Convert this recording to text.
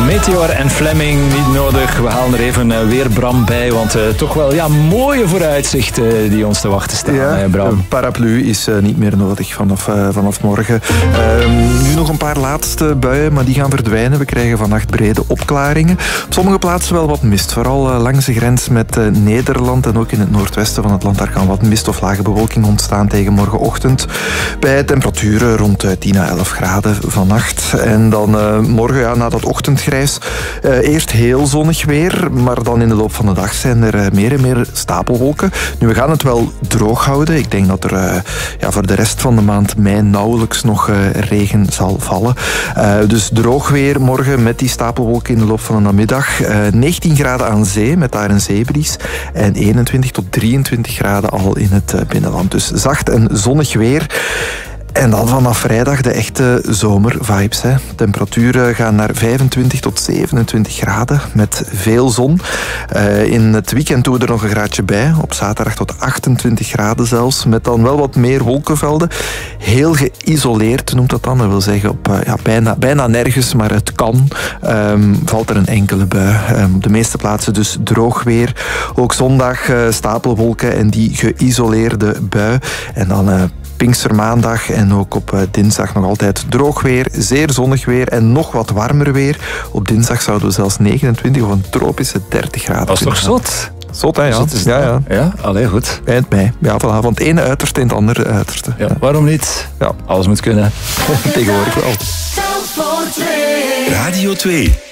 Meteor en Fleming, niet nodig. We halen er even weer Bram bij, want toch wel mooie vooruitzichten die ons te wachten staan, Bram. Een paraplu is niet meer nodig vanaf morgen. Nu nog een paar laatste buien, maar die gaan verdwijnen. We krijgen vannacht brede opklaringen. Op sommige plaatsen wel wat mist, vooral langs de grens met Nederland en ook in het noordwesten van het land. Daar kan wat mist of lage bewolking ontstaan tegen morgenochtend. Bij temperaturen rond 10 à 11 graden vannacht. En dan morgen, na dat ochtendgrijs, eerst heel zonnig weer, maar dan in de loop van de dag zijn er meer en meer stapelwolken. Nu, we gaan het wel droog houden. Ik denk dat er voor de rest van de maand mei nauwelijks nog regen zal vallen. Dus droog weer morgen met die stapelwolken in de loop van de namiddag. 19 graden aan zee met daar een zeebries en 21 tot 23 graden al in het binnenland. Dus zacht en zonnig weer. En dan vanaf vrijdag de echte zomervibes. Temperaturen gaan naar 25 tot 27 graden met veel zon. In het weekend doen we er nog een graadje bij. Op zaterdag tot 28 graden zelfs. Met dan wel wat meer wolkenvelden. Heel geïsoleerd noemt dat dan. Dat wil zeggen op bijna nergens, maar het kan. Valt er een enkele bui. Op de meeste plaatsen dus droog weer. Ook zondag stapelwolken en die geïsoleerde bui. En dan Pinkstermaandag en ook op dinsdag nog altijd droog weer, zeer zonnig weer en nog wat warmer weer. Op dinsdag zouden we zelfs 29 of een tropische 30 graden. Dat is toch zot? Zot, hè, ja. Zot is ja. Ja, allee, goed. Eind mei. Ja, voilà, van het ene uiterste in het andere uiterste. Ja, waarom niet? Ja. Alles moet kunnen. Tegenwoordig wel. Radio 2.